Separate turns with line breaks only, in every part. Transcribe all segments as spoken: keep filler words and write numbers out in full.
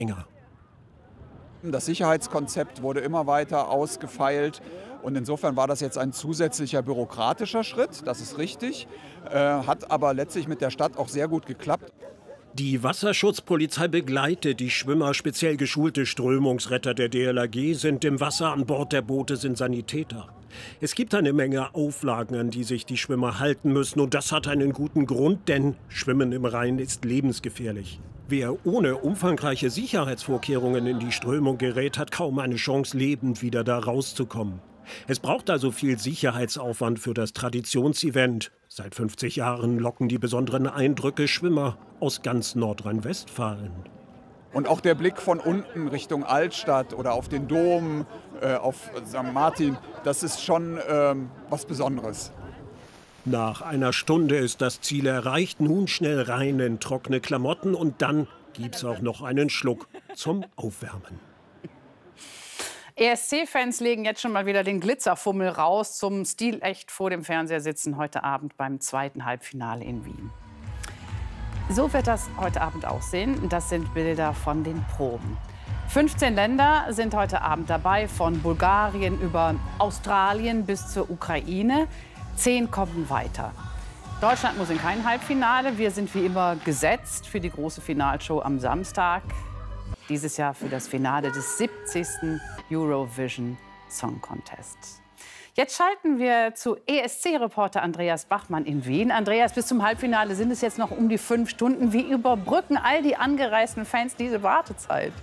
enger.
Das Sicherheitskonzept wurde immer weiter ausgefeilt und insofern war das jetzt ein zusätzlicher bürokratischer Schritt, das ist richtig, äh, hat aber letztlich mit der Stadt auch sehr gut geklappt.
Die Wasserschutzpolizei begleitet die Schwimmer. Speziell geschulte Strömungsretter der D L R G sind im Wasser. An Bord der Boote sind Sanitäter. Es gibt eine Menge Auflagen, an die sich die Schwimmer halten müssen. Und das hat einen guten Grund, denn Schwimmen im Rhein ist lebensgefährlich. Wer ohne umfangreiche Sicherheitsvorkehrungen in die Strömung gerät, hat kaum eine Chance, lebend wieder da rauszukommen. Es braucht also viel Sicherheitsaufwand für das Traditionsevent. Seit fünfzig Jahren locken die besonderen Eindrücke Schwimmer aus ganz Nordrhein-Westfalen.
Und auch der Blick von unten Richtung Altstadt oder auf den Dom, äh, auf Sankt Martin, das ist schon ähm, was Besonderes.
Nach einer Stunde ist das Ziel erreicht. Nun schnell rein in trockene Klamotten und dann gibt's auch noch einen Schluck zum Aufwärmen.
E S C-Fans legen jetzt schon mal wieder den Glitzerfummel raus, zum stilecht vor dem Fernseher sitzen heute Abend beim zweiten Halbfinale in Wien. So wird das heute Abend aussehen. Das sind Bilder von den Proben. fünfzehn Länder sind heute Abend dabei, von Bulgarien über Australien bis zur Ukraine. Zehn kommen weiter. Deutschland muss in kein Halbfinale. Wir sind wie immer gesetzt für die große Finalshow am Samstag. Dieses Jahr für das Finale des siebzigsten Eurovision Song Contest. Jetzt schalten wir zu E S C-Reporter Andreas Bachmann in Wien. Andreas, bis zum Halbfinale sind es jetzt noch um die fünf Stunden. Wie überbrücken all die angereisten Fans diese Wartezeit?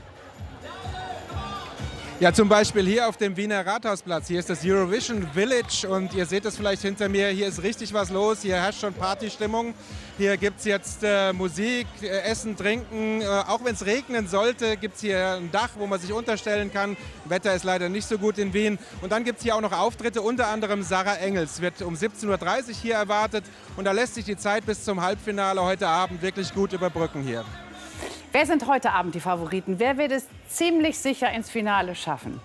Ja, zum Beispiel hier auf dem Wiener Rathausplatz. Hier ist das Eurovision Village und ihr seht es vielleicht hinter mir. Hier ist richtig was los. Hier herrscht schon Partystimmung. Hier gibt es jetzt äh, Musik, äh, Essen, Trinken. Äh, auch wenn es regnen sollte, gibt es hier ein Dach, wo man sich unterstellen kann. Wetter ist leider nicht so gut in Wien. Und dann gibt es hier auch noch Auftritte, unter anderem Sarah Engels wird um siebzehn Uhr dreißig hier erwartet. Und da lässt sich die Zeit bis zum Halbfinale heute Abend wirklich gut überbrücken hier.
Wer sind heute Abend die Favoriten? Wer wird es ziemlich sicher ins Finale schaffen?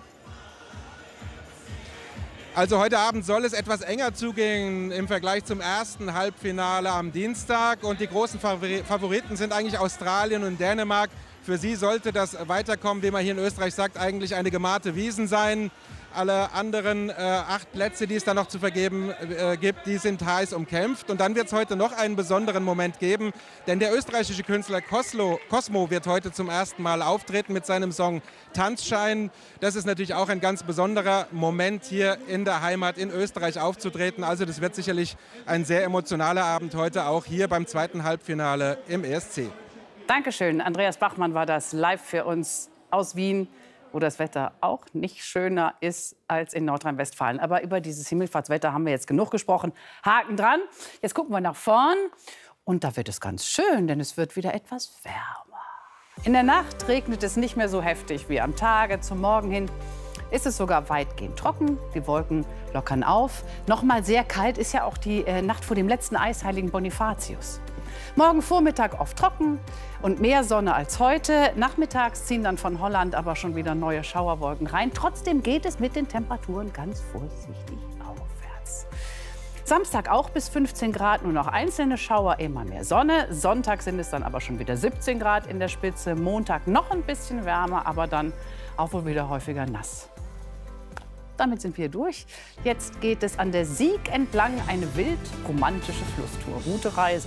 Also heute Abend soll es etwas enger zugehen im Vergleich zum ersten Halbfinale am Dienstag. Und die großen Favoriten sind eigentlich Australien und Dänemark. Für sie sollte das Weiterkommen, wie man hier in Österreich sagt, eigentlich eine gemachte Wiesn sein. Alle anderen äh, acht Plätze, die es da noch zu vergeben äh, gibt, die sind heiß umkämpft. Und dann wird es heute noch einen besonderen Moment geben, denn der österreichische Künstler Coslo, Cosmo wird heute zum ersten Mal auftreten mit seinem Song Tanzschein. Das ist natürlich auch ein ganz besonderer Moment, hier in der Heimat in Österreich aufzutreten. Also das wird sicherlich ein sehr emotionaler Abend heute auch hier beim zweiten Halbfinale im E S C.
Dankeschön. Andreas Bachmann war das live für uns aus Wien, wo das Wetter auch nicht schöner ist als in Nordrhein-Westfalen. Aber über dieses Himmelfahrtswetter haben wir jetzt genug gesprochen. Haken dran. Jetzt gucken wir nach vorn. Und da wird es ganz schön, denn es wird wieder etwas wärmer. In der Nacht regnet es nicht mehr so heftig wie am Tage. Zum Morgen hin ist es sogar weitgehend trocken. Die Wolken lockern auf. Noch mal sehr kalt ist ja auch die äh, Nacht vor dem letzten Eisheiligen Bonifatius. Morgen Vormittag oft trocken und mehr Sonne als heute. Nachmittags ziehen dann von Holland aber schon wieder neue Schauerwolken rein. Trotzdem geht es mit den Temperaturen ganz vorsichtig aufwärts. Samstag auch bis fünfzehn Grad, nur noch einzelne Schauer, immer mehr Sonne. Sonntag sind es dann aber schon wieder siebzehn Grad in der Spitze. Montag noch ein bisschen wärmer, aber dann auch wohl wieder häufiger nass. Damit sind wir durch. Jetzt geht es an der Sieg entlang, eine wild romantische Flusstour. Gute Reise.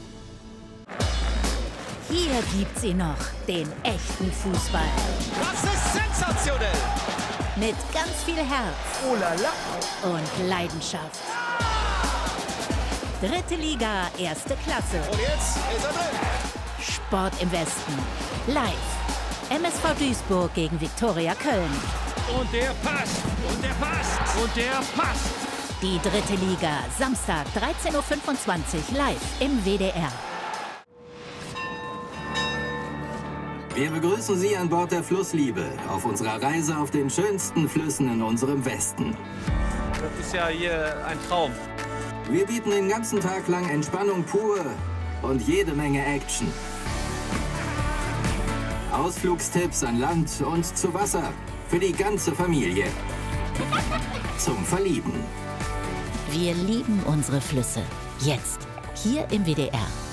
Hier gibt's ihn noch, den echten Fußball.
Das ist sensationell!
Mit ganz viel Herz.
Oh la la.
Und Leidenschaft. Dritte Liga, erste Klasse.
Und jetzt ist er drin.
Sport im Westen. Live. M S V Duisburg gegen Viktoria Köln.
Und der passt. Und der passt. Und der passt.
Die dritte Liga, Samstag dreizehn Uhr fünfundzwanzig, live im W D R.
Wir begrüßen Sie an Bord der Flussliebe auf unserer Reise auf den schönsten Flüssen in unserem Westen.
Das ist ja hier ein Traum.
Wir bieten den ganzen Tag lang Entspannung pur und jede Menge Action. Ausflugstipps an Land und zu Wasser für die ganze Familie. Zum Verlieben.
Wir lieben unsere Flüsse. Jetzt, hier im W D R.